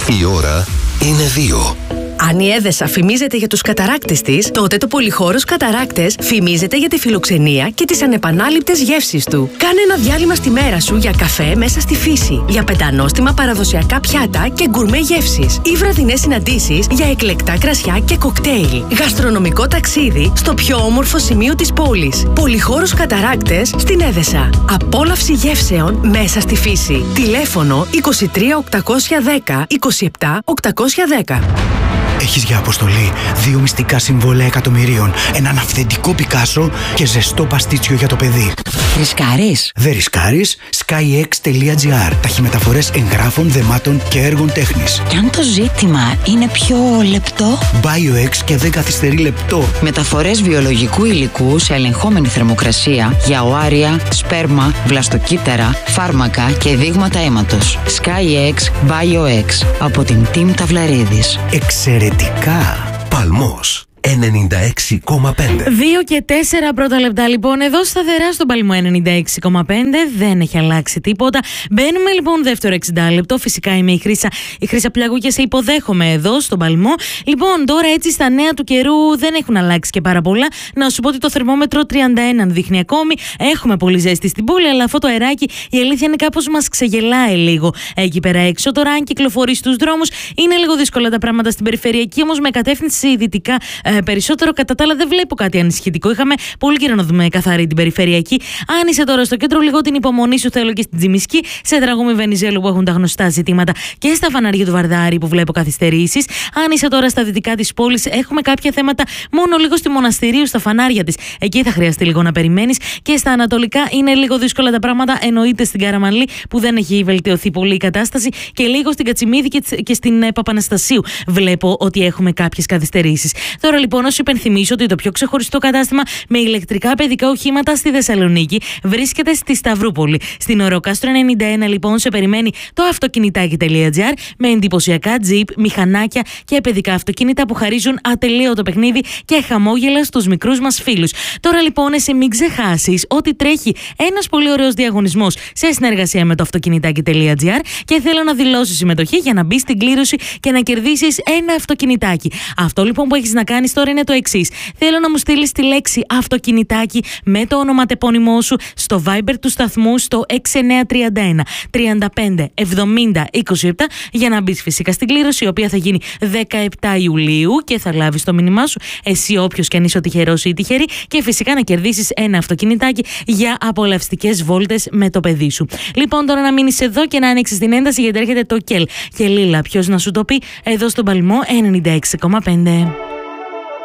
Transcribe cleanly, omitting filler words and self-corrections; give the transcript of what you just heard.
Η ώρα είναι 2. Αν η Έδεσα φημίζεται για τους καταράκτες της, τότε το Πολυχώρος Καταράκτες φημίζεται για τη φιλοξενία και τις ανεπανάληπτες γεύσεις του. Κάνε ένα διάλειμμα στη μέρα σου για καφέ μέσα στη φύση, για πεντανόστιμα παραδοσιακά πιάτα και γκουρμέ γεύσεις ή βραδινές συναντήσεις για εκλεκτά κρασιά και κοκτέιλ. Γαστρονομικό ταξίδι στο πιο όμορφο σημείο της πόλης. Πολυχώρος Καταράκτες στην Έδεσα. Απόλαυση γεύσεων μέσα στη φύση. Τηλέφωνο 23 810 27 810. Έχεις για αποστολή 2 μυστικά συμβόλαια εκατομμυρίων, έναν αυθεντικό Πικάσο και ζεστό παστίτσιο για το παιδί. Ρισκάρεις? Δεν ρισκάρεις. SkyX.gr. Ταχυμεταφορές εγγράφων, δεμάτων και έργων τέχνης. Και αν το ζήτημα είναι πιο λεπτό? BioX και δεν καθυστερεί λεπτό. Μεταφορές βιολογικού υλικού σε ελεγχόμενη θερμοκρασία για οάρια, σπέρμα, βλαστοκύτταρα, φάρμακα και δείγματα αίματος. SkyX BioX από την Team Ταυλαρίδης. Εξαιρετικά. Παλμός 96,5. 2 και 4 πρώτα λεπτά λοιπόν εδώ σταθερά στον Παλμό 96,5. Δεν έχει αλλάξει τίποτα. Μπαίνουμε λοιπόν δεύτερο 60 λεπτό. Φυσικά είμαι η Χρύσα Πλιάγου και σε υποδέχομαι εδώ στον Παλμό. Λοιπόν, τώρα έτσι στα νέα του καιρού δεν έχουν αλλάξει και πάρα πολλά. Να σου πω ότι το θερμόμετρο 31 δείχνει ακόμη. Έχουμε πολύ ζέστη στην πόλη, αλλά αυτό το αεράκι η αλήθεια είναι κάπως μας ξεγελάει λίγο εκεί πέρα έξω. Τώρα, αν κυκλοφορεί στους δρόμους, είναι λίγο δύσκολα τα πράγματα στην περιφερειακή, όμως με κατεύθυνση δυτικά περισσότερο. Κατά τα άλλα, δεν βλέπω κάτι ανησυχητικό. Είχαμε πολύ καιρό να δούμε καθαρή την περιφερειακή. Αν είσαι τώρα στο κέντρο, λίγο την υπομονή σου θέλω και στην Τζιμισκή, σε Δραγούμη Βενιζέλου που έχουν τα γνωστά ζητήματα και στα φανάρια του Βαρδάρη που βλέπω καθυστερήσεις. Αν είσαι τώρα στα δυτικά της πόλης, έχουμε κάποια θέματα μόνο λίγο στη Μοναστηρίου, στα φανάρια της. Εκεί θα χρειαστεί λίγο να περιμένεις. Και στα ανατολικά είναι λίγο δύσκολα τα πράγματα. Εννοείται στην Καραμανλή που δεν έχει βελτιωθεί πολύ η κατάσταση. Και λίγο στην Κατσιμίδη και στην Παπαναστασίου βλέπω ότι έχουμε κάποιες καθυστερήσεις. Τώρα λοιπόν, να σου υπενθυμίσω ότι το πιο ξεχωριστό κατάστημα με ηλεκτρικά παιδικά οχήματα στη Θεσσαλονίκη βρίσκεται στη Σταυρούπολη. Στην Οροκάστρο 91, λοιπόν, σε περιμένει το αυτοκινητάκι.gr με εντυπωσιακά τζιπ, μηχανάκια και παιδικά αυτοκίνητα που χαρίζουν ατελείωτο παιχνίδι και χαμόγελα στους μικρούς μας φίλους. Τώρα λοιπόν, εσύ μην ξεχάσεις ότι τρέχει ένας πολύ ωραίος διαγωνισμός σε συνεργασία με το αυτοκινητάκι.gr και θέλω να δηλώσεις συμμετοχή για να μπεις στην κλήρωση και να κερδίσεις ένα αυτοκινητάκι. Αυτό λοιπόν που έχεις να κάνεις τώρα είναι το εξής. Θέλω να μου στείλεις τη λέξη αυτοκινητάκι με το ονοματεπώνυμό σου στο Viber του σταθμού στο 6931 35 70 27 για να μπεις φυσικά στην κλήρωση, η οποία θα γίνει 17 Ιουλίου και θα λάβεις το μήνυμά σου, εσύ όποιος και αν είσαι ο τυχερός ή τυχερή, και φυσικά να κερδίσεις ένα αυτοκινητάκι για απολαυστικές βόλτες με το παιδί σου. Λοιπόν, τώρα να μείνεις εδώ και να ανοίξεις την ένταση γιατί έρχεται το Κελ και Λίλα. Ποιος να σου το πει εδώ στον Παλμό 96,5.